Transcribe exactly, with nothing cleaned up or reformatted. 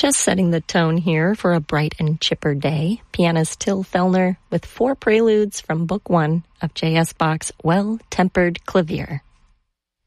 Just setting the tone here for a bright and chipper day, pianist Till Fellner with four preludes from Book One of J S. Bach's Well-Tempered Clavier.